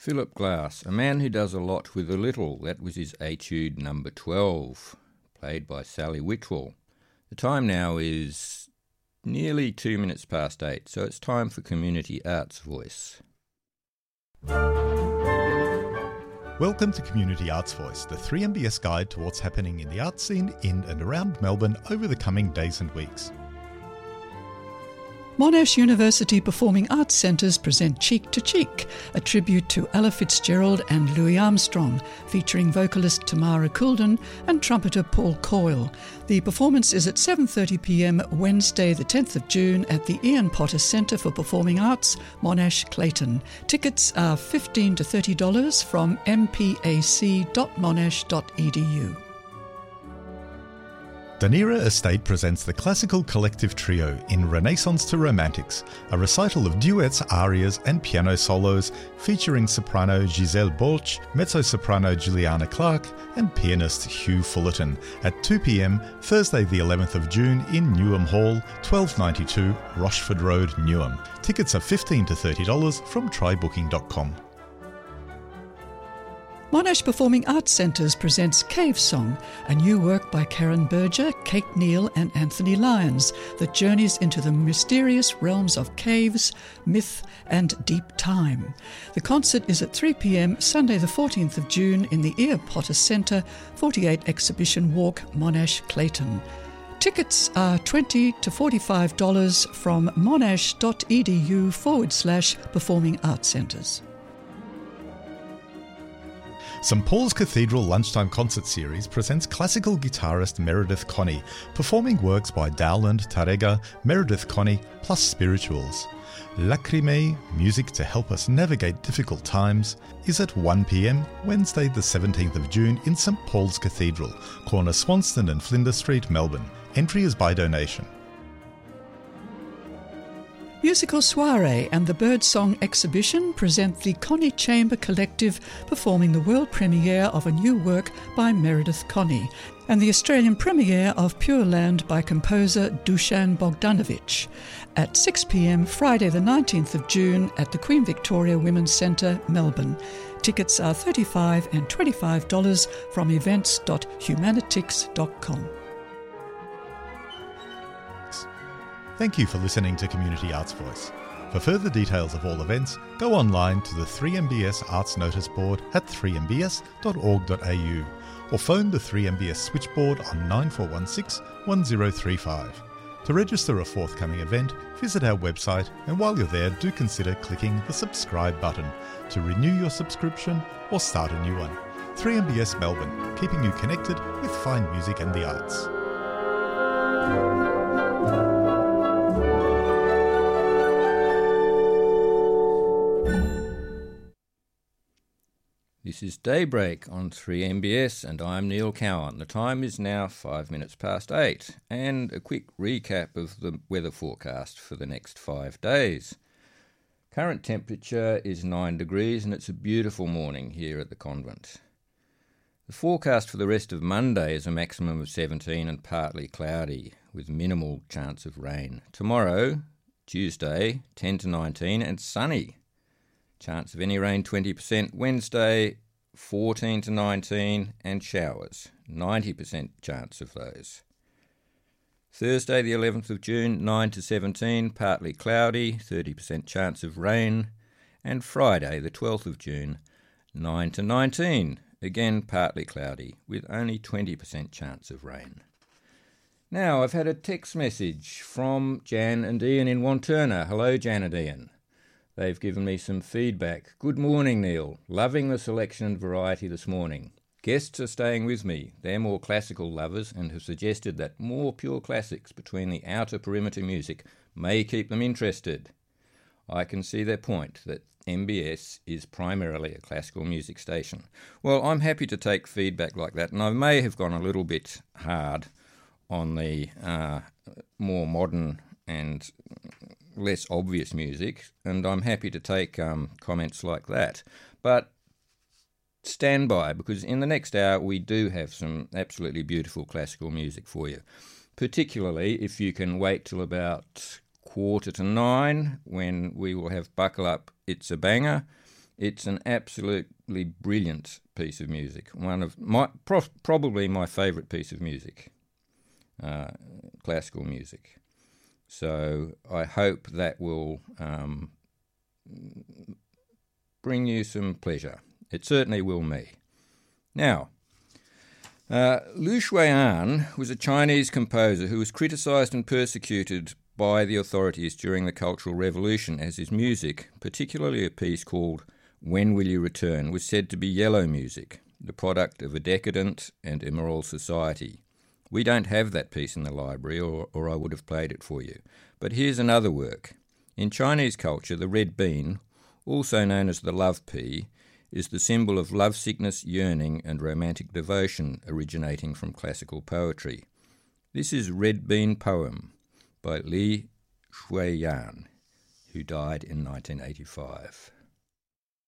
Philip Glass, a man who does a lot with a little. That was his etude number 12, played by Sally Whitwell. The time now is nearly 2 minutes past 8, so it's time for Community Arts Voice. Welcome to Community Arts Voice, the 3MBS guide to what's happening in the arts scene in and around Melbourne over the coming days and weeks. Monash University Performing Arts Centres present Cheek to Cheek, a tribute to Ella Fitzgerald and Louis Armstrong, featuring vocalist Tamara Coulden and trumpeter Paul Coyle. The performance is at 7:30pm Wednesday the 10th of June at the Ian Potter Centre for Performing Arts, Monash, Clayton. Tickets are $15 to $30 from mpac.monash.edu. Dunera Estate presents the Classical Collective Trio in Renaissance to Romantics, a recital of duets, arias and piano solos featuring soprano Giselle Bolch, mezzo-soprano Juliana Clark and pianist Hugh Fullerton at 2pm Thursday the 11th of June in Newham Hall, 1292 Rochford Road, Newham. Tickets are $15 to $30 from trybooking.com. Monash Performing Arts Centres presents Cave Song, a new work by Karen Berger, Kate Neal and Anthony Lyons that journeys into the mysterious realms of caves, myth and deep time. The concert is at 3pm Sunday the 14th of June in the Ian Potter Centre, 48 Exhibition Walk, Monash, Clayton. Tickets are $20 to $45 from monash.edu/performing arts centres. St Paul's Cathedral Lunchtime Concert Series presents classical guitarist Meredith Connie, performing works by Dowland, Tarrega, Meredith Connie, plus spirituals. Lacrimae, music to help us navigate difficult times, is at 1pm Wednesday the 17th of June in St Paul's Cathedral, corner Swanston and Flinders Street, Melbourne. Entry is by donation. Musical Soiree and the Birdsong Exhibition present the Connie Chamber Collective performing the world premiere of a new work by Meredith Connie and the Australian premiere of Pure Land by composer Dusan Bogdanovich at 6pm Friday the 19th of June at the Queen Victoria Women's Centre, Melbourne. Tickets are $35 and $25 from events.humanitix.com. Thank you for listening to Community Arts Voice. For further details of all events, go online to the 3MBS Arts Notice Board at 3mbs.org.au or phone the 3MBS switchboard on 9416 1035. To register a forthcoming event, visit our website, and while you're there, do consider clicking the subscribe button to renew your subscription or start a new one. 3MBS Melbourne, keeping you connected with fine music and the arts. This is Daybreak on 3MBS and I'm Neil Cowan. The time is now 5 minutes past 8 and a quick recap of the weather forecast for the next 5 days. Current temperature is 9 degrees and it's a beautiful morning here at the convent. The forecast for the rest of Monday is a maximum of 17 and partly cloudy with minimal chance of rain. Tomorrow, Tuesday, 10 to 19 and sunny. Chance of any rain 20%. Wednesday 14 to 19 and showers. 90% chance of those. Thursday the 11th of June 9 to 17 partly cloudy. 30% chance of rain. And Friday the 12th of June 9 to 19 again partly cloudy with only 20% chance of rain. Now I've had a text message from Jan and Ian in Wantirna. Hello Jan and Ian. They've given me some feedback. Good morning, Neil. Loving the selection and variety this morning. Guests are staying with me. They're more classical lovers and have suggested that more pure classics between the outer perimeter music may keep them interested. I can see their point that MBS is primarily a classical music station. Well, I'm happy to take feedback like that, and I may have gone a little bit hard on the more modern and less obvious music, and I'm happy to take comments like that. But stand by, because in the next hour we do have some absolutely beautiful classical music for you, particularly if you can wait till about 8:45 when we will have Buckle Up, It's a Banger, It's an absolutely brilliant piece of music. One of probably my favourite piece of music, classical music. So I hope that will bring you some pleasure. It certainly will me. Now, Lu Shui'an was a Chinese composer who was criticised and persecuted by the authorities during the Cultural Revolution, as his music, particularly a piece called When Will You Return, was said to be yellow music, the product of a decadent and immoral society. We don't have that piece in the library, or I would have played it for you. But here's another work. In Chinese culture, the red bean, also known as the love pea, is the symbol of lovesickness, yearning, and romantic devotion originating from classical poetry. This is Red Bean Poem by Li Shui'an, who died in 1985.